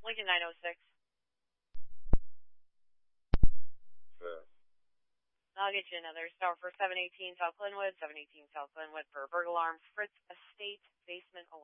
Lincoln 906. Fifth. I'll get you another star for 718 South Glenwood, 718 South Glenwood for a burglar alarm, Fritz Estate, basement 11.